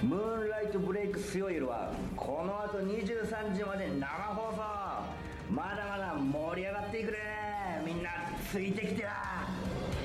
ムーンライトブレイクスヨイルはこの後23時まで生放送。まだまだ盛り上がっていくね。みんなついて